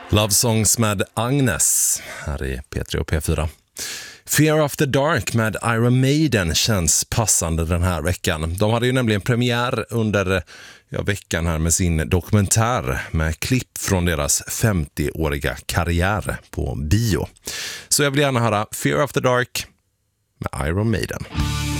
Love Songs med Agnes här i P3 och P4. Fear After Dark med Iron Maiden känns passande den här veckan. De hade ju nämligen premiär under veckan här med sin dokumentär med klipp från deras 50-åriga karriär på bio. Så jag vill gärna höra Fear After Dark med Iron Maiden.